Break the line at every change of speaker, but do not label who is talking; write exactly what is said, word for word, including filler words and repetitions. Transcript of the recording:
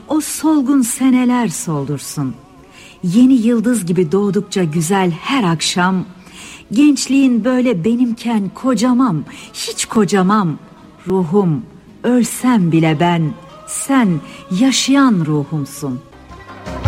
o solgun seneler soldursun. Yeni yıldız gibi doğdukça güzel her akşam, gençliğin böyle benimken kocamam, hiç kocamam. Ruhum, ölsem bile ben, sen yaşayan ruhumsun.